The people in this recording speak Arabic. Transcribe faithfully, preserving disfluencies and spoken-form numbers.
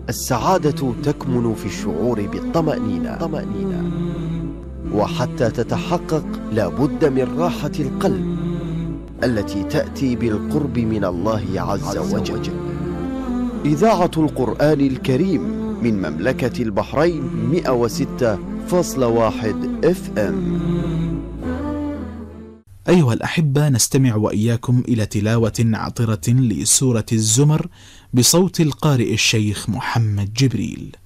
السعادة تكمن في الشعور بالطمأنينة طمأنينة. وحتى تتحقق لا بد من راحة القلب التي تأتي بالقرب من الله عز وجل. إذاعة القرآن الكريم من مملكة البحرين مئة وستة فاصلة واحد اف ام. أيها الأحبة، نستمع وإياكم إلى تلاوة عطرة لسورة الزمر بصوت القارئ الشيخ محمد جبريل.